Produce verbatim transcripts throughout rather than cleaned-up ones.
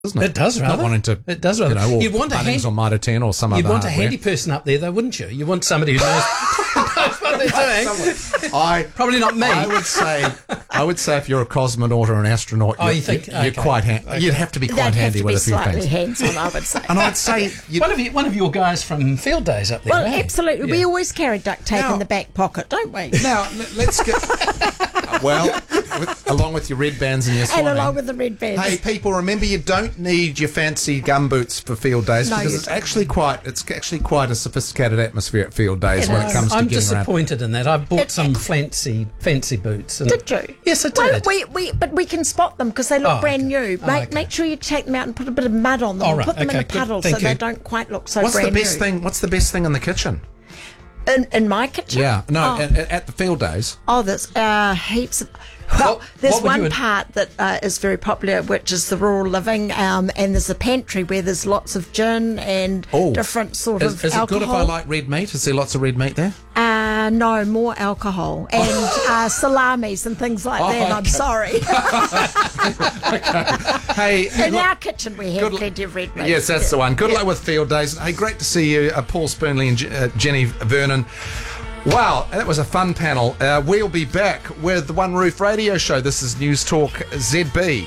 doesn't it? It does, rather. Not wanting to, it does, rather. you know, or You'd want a Bunnings hand- or Mitre ten or some other You'd want a hardware. handy person up there, though, wouldn't you? You want somebody who knows, knows what they're doing. I Probably not me. I would say, I would say, if you're a cosmonaut or an astronaut, Oh, you're, you think- you're, okay. you're quite. Ha- Okay. You'd have to be They'd quite have handy to with be a few slightly things. hands-on, I would say. And I'd say, you'd, One of you, one of your guys from field days up there. Well, eh? absolutely. We Yeah. always carry duct tape Now- in the back pocket, don't we? now let- let's get. Well, with, along with your red bands and your And swimming. along with the red bands. Hey, people, remember you don't need your fancy gumboots for field days No, because you it's don't. actually quite it's actually quite a sophisticated atmosphere at field days It when is. it comes to I'm getting around. disappointed in that. I bought It- some fancy fancy boots. And Did you? Yes, I Well, did. we, we, but we can spot them because they look Oh, brand okay. new. Oh, make, okay. make sure you take them out and put a bit of mud on them All and right, put them in okay, a good. puddle so Thank they you. don't quite look so What's the brand best new. thing? What's the best thing in the kitchen? In, in my kitchen? Yeah, no, Oh, at, at the field days. oh there's uh, heaps of... Well, What- there's what would you one ad- part that uh, is very popular, which is the rural living, um, and there's a pantry where there's lots of gin and Oh, different sort Is, of is it alcohol. good if I like red meat? Is there lots of red meat there? Uh, no, more alcohol and uh, salamis and things like Oh, that. I'm okay. sorry. Hey, In look- our kitchen, we have Good- plenty of red meat. yes, that's the one. Good luck with field days. Hey, great to see you, uh, Paul Spoonley and J- uh, Jenny Vernon. Wow, that was a fun panel. Uh, we'll be back with the One Roof Radio Show. This is News Talk Z B.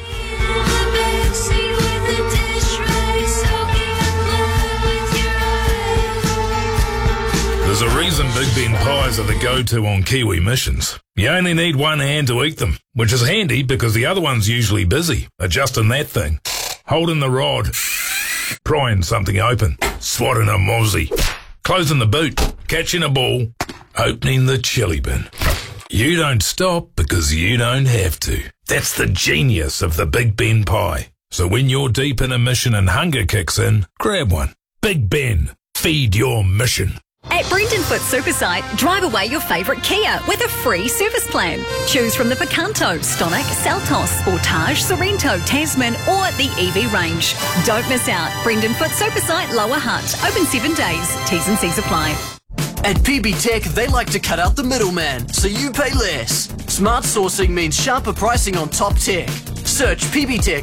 There's a reason Big Ben pies are the go-to on Kiwi missions. You only need one hand to eat them, which is handy because the other one's usually busy adjusting that thing, holding the rod, prying something open, swatting a mozzie, closing the boot, catching a ball, opening the chili bin. You don't stop because you don't have to. That's the genius of the Big Ben pie. So when you're deep in a mission and hunger kicks in, grab one. Big Ben, feed your mission. At Brendan Foot Supersite, drive away your favourite Kia with a free service plan. Choose from the Picanto, Stonic, Seltos, Sportage, Sorrento, Tasman or the E V range. Don't miss out. Brendan Foot Supersite, Lower Hutt. Open seven days. T's and C's apply. At P B Tech, they like to cut out the middleman, so you pay less. Smart sourcing means sharper pricing on top tech. Search P B Tech